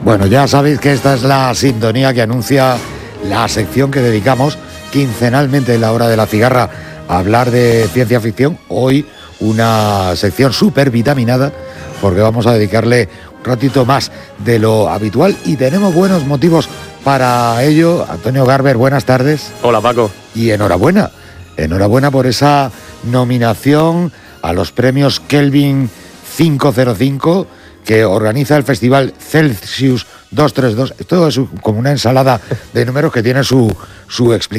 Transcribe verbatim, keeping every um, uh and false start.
Bueno, ya sabéis que esta es la sintonía que anuncia la sección que dedicamos quincenalmente en la hora de la cigarra a hablar de ciencia ficción. Hoy una sección súper vitaminada porque vamos a dedicarle un ratito más de lo habitual y tenemos buenos motivos para ello. Antonio Garber, buenas tardes. Hola, Paco. Y enhorabuena, enhorabuena por esa nominación a los premios Kelvin quinientos cinco que organiza el festival Celsius doscientos treinta y dos. Esto es como una ensalada de números que tiene su, su explicación.